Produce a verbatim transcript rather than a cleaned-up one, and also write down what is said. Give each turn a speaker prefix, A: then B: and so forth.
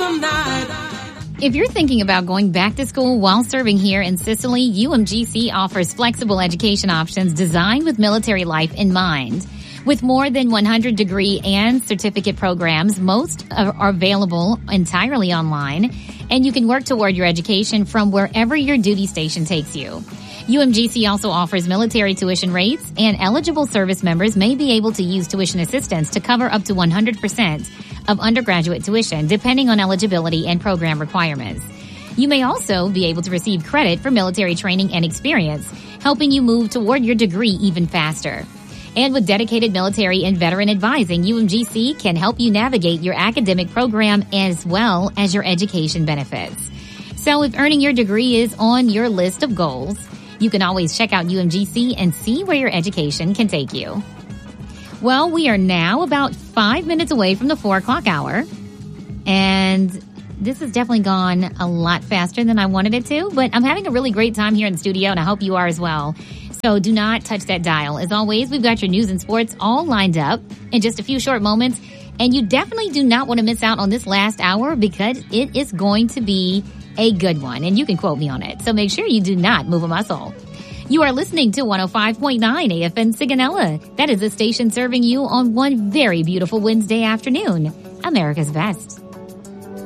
A: the night.
B: If you're thinking about going back to school while serving here in Sicily, U M G C offers flexible education options designed with military life in mind. With more than one hundred degree and certificate programs, most are, are available entirely online, and you can work toward your education from wherever your duty station takes you. U M G C also offers military tuition rates, and eligible service members may be able to use tuition assistance to cover up to one hundred percent of undergraduate tuition, depending on eligibility and program requirements. You may also be able to receive credit for military training and experience, helping you move toward your degree even faster. And with dedicated military and veteran advising, U M G C can help you navigate your academic program as well as your education benefits. So if earning your degree is on your list of goals, you can always check out U M G C and see where your education can take you. Well, we are now about five minutes away from the four o'clock hour, and this has definitely gone a lot faster than I wanted it to, but I'm having a really great time here in the studio, and I hope you are as well. So do not touch that dial. As always, we've got your news and sports all lined up in just a few short moments, and you definitely do not want to miss out on this last hour because it is going to be a good one, and you can quote me on it. So make sure you do not move a muscle. You are listening to one oh five point nine A F M Sigonella. That is a station serving you on one very beautiful Wednesday afternoon. America's Best.